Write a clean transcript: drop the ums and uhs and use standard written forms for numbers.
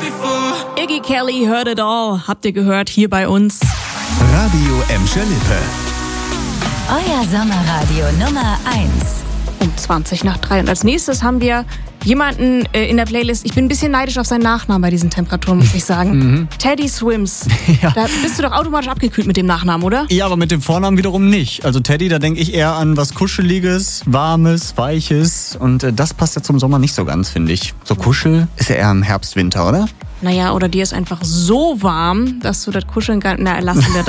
Iggy Kelly, Heard It All, habt ihr gehört, hier bei uns. Radio Emscher Lippe. Euer Sommerradio Nummer 1. Um 20:03. Und als nächstes haben wir jemanden in der Playlist. Ich bin ein bisschen neidisch auf seinen Nachnamen bei diesen Temperaturen, muss ich sagen. Teddy Swims. Ja. Da bist du doch automatisch abgekühlt mit dem Nachnamen, oder? Ja, aber mit dem Vornamen wiederum nicht. Also Teddy, da denke ich eher an was Kuscheliges, Warmes, Weiches. Und das passt ja zum Sommer nicht so ganz, finde ich. So Kuschel ist ja eher im Herbst, Winter, oder? Naja, oder dir ist einfach so warm, dass du das Kuscheln gar nicht... Na, lassen wir das.